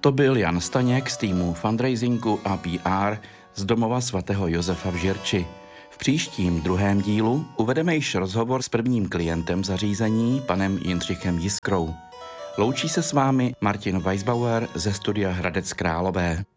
To byl Jan Staněk z týmu fundraisingu a PR z domova svatého Josefa v Žirči. V příštím druhém dílu uvedeme již rozhovor s prvním klientem zařízení, panem Jindřichem Jiskrou. Loučí se s vámi Martin Weisbauer ze studia Hradec Králové.